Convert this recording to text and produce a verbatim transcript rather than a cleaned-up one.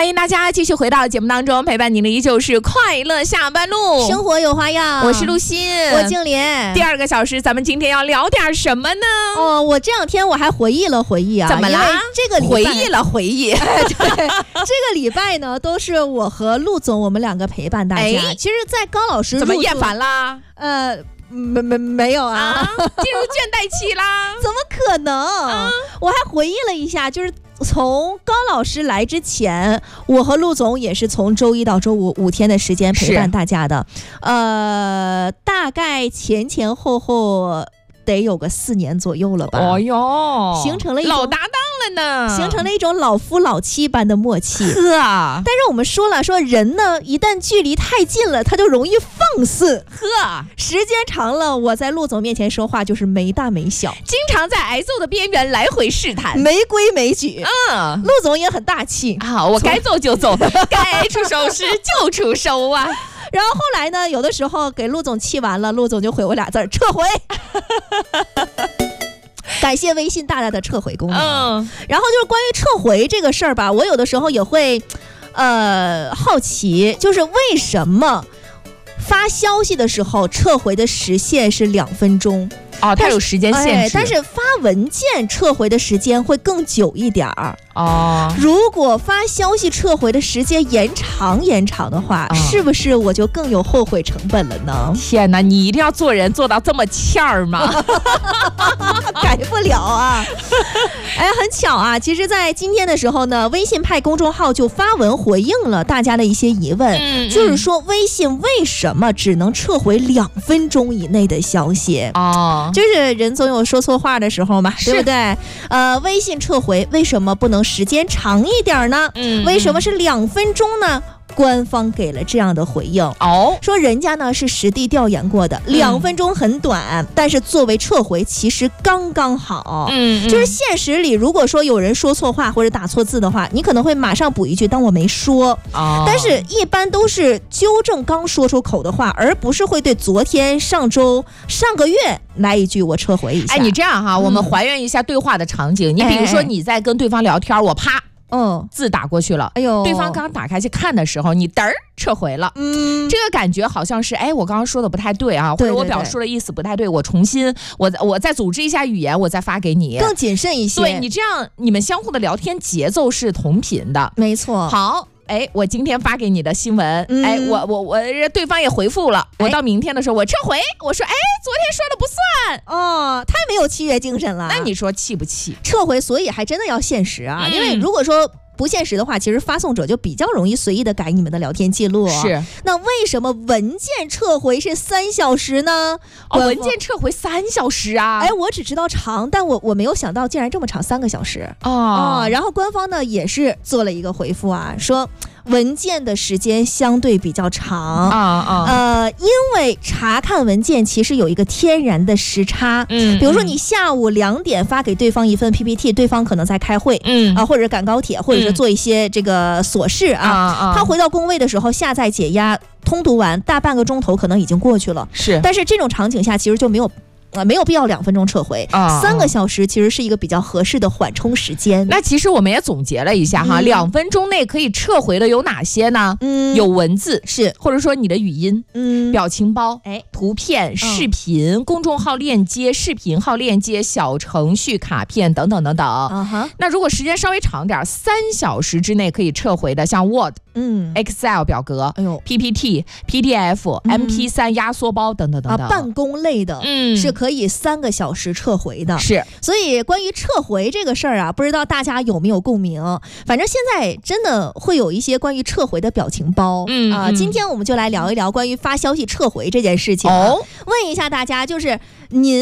欢迎大家继续回到节目当中，陪伴您的依旧是快乐下班路， 生活有花样。 我是陆欣， 我静莲。 第二个小时咱们今天要聊点什么呢？ 哦，我这两天我还回忆了回忆啊， 怎么啦？ 这个礼拜回忆了回忆。 对，这个礼拜呢都是我和陆总我们两个陪伴大家。 哎、 其实在高老师怎么厌烦啦？ 呃没没没有啊， 啊进入倦怠期啦？ 怎么可能、啊、我还回忆了一下，就是从高老师来之前，我和陆总也是从周一到周五五天的时间陪伴大家的，呃，大概前前后后得有个四年左右了吧。 哦哟， 形成了一种老搭档了呢， 形成了一种老夫老妻般的默契。 呵啊！ 但是我们说了，说人呢，一旦距离太近了，他就容易放肆。 呵， 时间长了，我在陆总面前说话就是没大没小， 经常在挨揍的边缘来回试探， 没规没矩。 嗯， 陆总也很大气啊，我该揍就揍，该出手时就出手啊。 然后后来呢，有的时候给陆总气完了，陆总就回我俩字儿：撤回。感谢微信大大的撤回功能。嗯，然后就是关于撤回这个事儿吧，我有的时候也会，呃，好奇，就是为什么发消息的时候撤回的时限是两分钟？ 哦，它有时间限制、 哎，但是发文件撤回的时间会更久一点儿。哦，如果发消息撤回的时间延长延长的话、哦、是不是我就更有后悔成本了呢？ 天哪，你一定要做人做到这么欠儿吗？ 改不了啊。哎，很巧啊，其实在今天的时候呢，微信派公众号就发文回应了大家的一些疑问、嗯、就是说微信为什么只能撤回两分钟以内的消息？哦，就是人总有说错话的时候嘛，对不对？呃，微信撤回为什么不能时间长一点呢？嗯，为什么是两分钟呢？官方给了这样的回应哦，说人家呢是实地调研过的，两分钟很短、嗯，但是作为撤回其实刚刚好。嗯，就是现实里，如果说有人说错话或者打错字的话，你可能会马上补一句当我没说。哦，但是一般都是纠正刚说出口的话，而不是会对昨天、上周、上个月来一句我撤回一下。 哎，你这样哈，嗯、我们还原一下对话的场景。你比如说你在跟对方聊天，我啪。嗯，字打过去了，哎呦，对方刚打开去看的时候，你嘚儿撤回了，嗯，这个感觉好像是，哎，我刚刚说的不太对啊，或者我表述的意思不太对，我重新，我我再组织一下语言，我再发给你， 更谨慎一些。 对，你这样，你们相互的聊天节奏是同频的， 没错。 好。哎，我今天发给你的新闻，嗯、哎，我我我对方也回复了，我到明天的时候我撤回，我说，哎，昨天说的不算哦，太没有契约精神了。 那你说气不气？ 撤回，所以还真的要限时啊，嗯、因为如果说不限时的话，其实发送者就比较容易随意的改你们的聊天记录。 是， 那为什么文件撤回是三小时呢？ 哦，文件撤回三小时啊？ 哎，我只知道长，但我我没有想到竟然这么长，三个小时哦、哦。然后官方呢也是做了一个回复啊，说文件的时间相对比较长啊啊，呃，因为查看文件其实有一个天然的时差，嗯，比如说你下午两点发给对方一份 P P T， 对方可能在开会，嗯啊，或者赶高铁，或者是做一些这个琐事啊，啊他回到工位的时候下载解压通读完，大半个钟头可能已经过去了，是，但是这种场景下其实就没有。啊，没有必要两分钟撤回、啊、三个小时其实是一个比较合适的缓冲时间。 那其实我们也总结了一下哈，嗯、两分钟内可以撤回的有哪些呢？嗯，有文字是，或者说你的语音，嗯，表情包， 哎， 图片、视频、嗯、公众号链接、视频号链接、小程序、卡片等等等等。啊哈，那如果时间稍微长点，三小时之内可以撤回的，像 Word。嗯 ，Excel 表格，哎呦 ，P P T、P D F、M P 三 压缩包等等等等、 啊，办公类的，嗯，是可以三个小时撤回的。 是， 所以关于撤回这个事儿啊，不知道大家有没有共鸣？反正现在真的会有一些关于撤回的表情包，嗯啊，今天我们就来聊一聊关于发消息撤回这件事情、啊。哦，问一下大家，就是您。